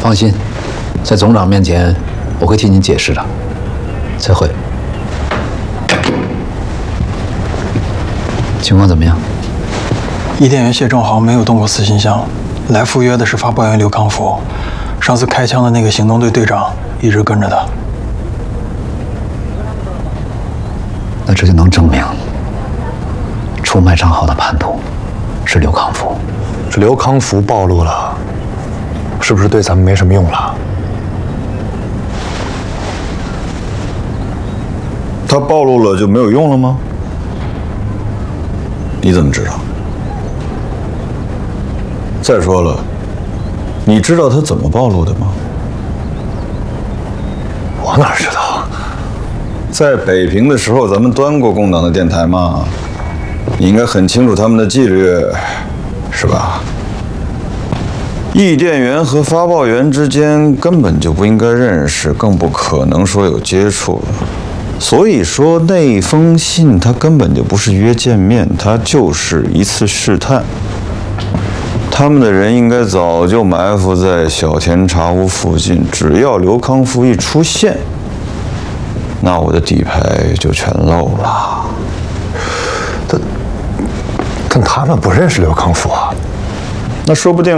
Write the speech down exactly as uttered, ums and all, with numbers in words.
放心，在总长面前，我会替您解释的。再会。情况怎么样？ 伊甸园谢仲豪没有动过死信箱，来赴约的是发报员刘康福。上次开枪的那个行动队队长一直跟着他。 那这就能证明，出卖账号的叛徒是刘康福。 这刘康福暴露了，是不是对咱们没什么用了？ 他暴露了就没有用了吗？你怎么知道？再说了，你知道他怎么暴露的吗？ 我哪知道？ 在北平的时候，咱们端过共党的电台嘛，你应该很清楚他们的纪律，是吧？译电员和发报员之间根本就不应该认识，更不可能说有接触。所以说那封信它根本就不是约见面，它就是一次试探。他们的人应该早就埋伏在小田茶屋附近，只要刘康福一出现，那我的底牌就全露了。 但但他们不认识刘康福啊。 那说不定